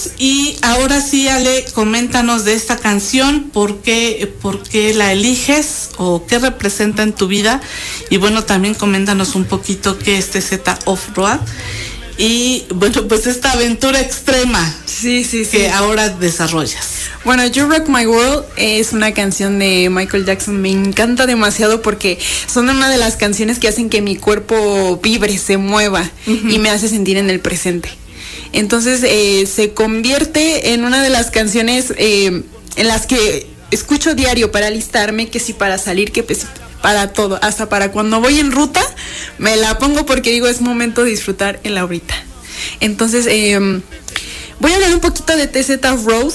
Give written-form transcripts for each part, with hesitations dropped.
regresamos y ahora sí, Ale, coméntanos de esta canción, por qué la eliges o qué representa en tu vida, y bueno, también coméntanos un poquito qué es TZ Off-Road y bueno, pues esta aventura extrema que ahora desarrollas. Bueno, You Rock My World es una canción de Michael Jackson. Me encanta demasiado porque son una de las canciones que hacen que mi cuerpo vibre, se mueva y me hace sentir en el presente. Entonces se convierte en una de las canciones en las que escucho diario para alistarme, que si para salir, que pues para todo, hasta para cuando voy en ruta me la pongo porque digo es momento de disfrutar el ahorita. Entonces voy a hablar un poquito de TZ Road.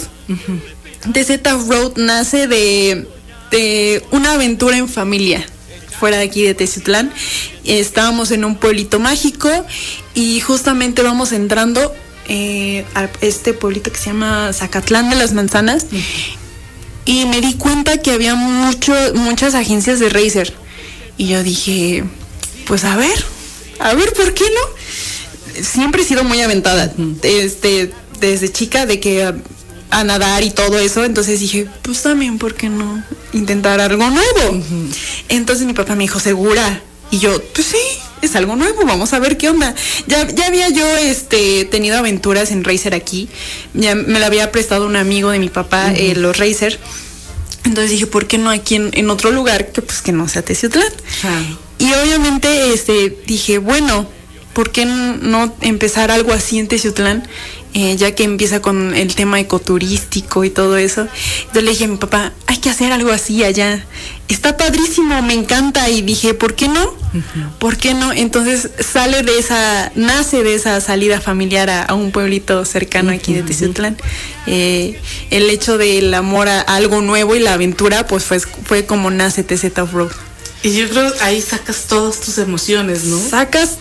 TZ Road nace de una aventura en familia fuera de aquí de Teciutlán. Estábamos en un pueblito mágico y justamente vamos entrando a este pueblito que se llama Zacatlán de las Manzanas. Y me di cuenta que había muchas agencias de racer. Y yo dije, pues a ver, ¿por qué no? Siempre he sido muy aventada, desde chica, de que a nadar y todo eso. Entonces dije, pues también, ¿por qué no intentar algo nuevo? Entonces mi papá me dijo, ¿segura? Y yo, pues sí, es algo nuevo, vamos a ver qué onda. Ya había yo tenido aventuras en racer aquí. Ya me la había prestado un amigo de mi papá, los racer. Entonces dije, ¿por qué no aquí en otro lugar que no sea Teciutlán? Y obviamente dije, bueno, ¿por qué no empezar algo así en Teciutlán? Ya que empieza con el tema ecoturístico y todo eso. Entonces le dije a mi papá, hay que hacer algo así allá. Está padrísimo, me encanta. Y dije, ¿por qué no? ¿Por qué no? Entonces nace de esa salida familiar a un pueblito cercano aquí de Teciutlán. El hecho del amor a algo nuevo y la aventura, pues fue como nace TZ Off-Road. Y yo creo que ahí sacas todas tus emociones, ¿no? Sacas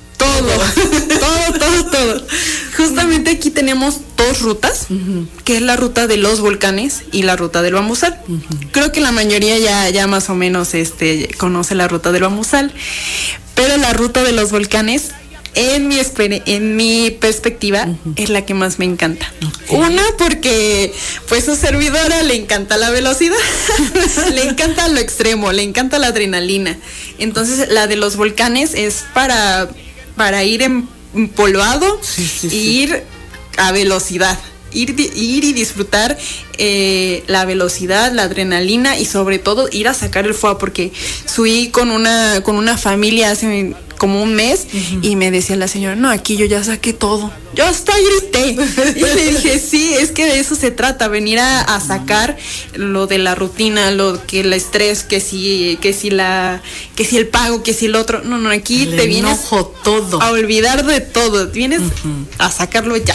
todo. Justamente aquí tenemos dos rutas, que es la ruta de los volcanes y la ruta del Bambusal. Creo que la mayoría ya más o menos conoce la ruta del Bambusal, pero la ruta de los volcanes, en mi perspectiva, es la que más me encanta. Una, porque pues su servidora le encanta la velocidad, le encanta lo extremo, le encanta la adrenalina. Entonces la de los volcanes es para ir empolvado, ir a velocidad, ir y disfrutar la velocidad, la adrenalina y sobre todo ir a sacar el fuego, porque subí con una familia hace como un mes y me decía la señora, no, aquí yo ya saqué todo, yo hasta grité. Y le dije, sí, es que de eso se trata, venir a sacar lo de la rutina, lo que el estrés, que si el pago, que si el otro. No, aquí te vienes todo a olvidar de todo, vienes a sacarlo ya.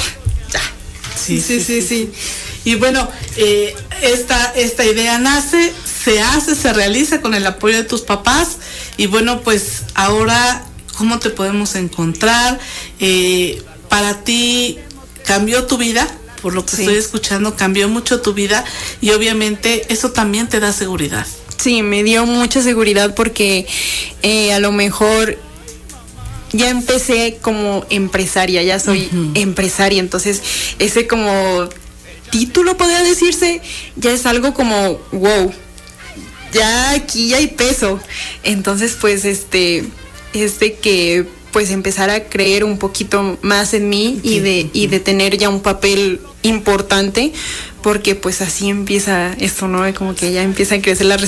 Sí. Y bueno, esta idea nace, se realiza con el apoyo de tus papás. Y bueno, pues ahora, ¿cómo te podemos encontrar? Para ti, ¿cambió tu vida? Por lo que estoy escuchando, cambió mucho tu vida y obviamente eso también te da seguridad. Sí, me dio mucha seguridad porque a lo mejor ya empecé como empresaria, ya soy empresaria, entonces ese como título, podría decirse, ya es algo como wow, ya aquí ya hay peso. Entonces pues que pues empezar a creer un poquito más en mí y de tener ya un papel importante, porque pues así empieza esto, ¿no? Como que ya empiezan a crecer las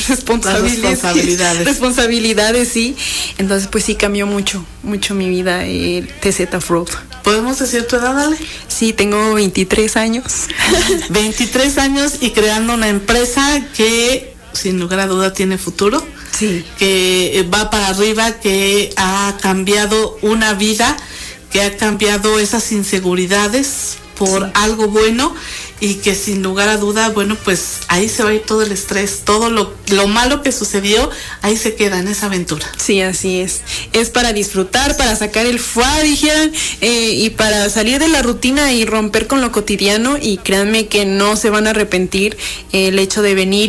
responsabilidades, sí. Entonces pues sí cambió mucho mi vida TZ Off-Road. ¿Podemos decir tu edad, Ale? Sí, tengo 23 años. 23 años y creando una empresa que sin lugar a duda tiene futuro. Sí. Que va para arriba, que ha cambiado una vida, que ha cambiado esas inseguridades por algo bueno y que sin lugar a duda, bueno, pues ahí se va a ir todo el estrés, todo lo malo que sucedió, ahí se queda en esa aventura. Sí, así es. Es para disfrutar, para sacar el fuá, dijeran, y para salir de la rutina y romper con lo cotidiano, y créanme que no se van a arrepentir el hecho de venir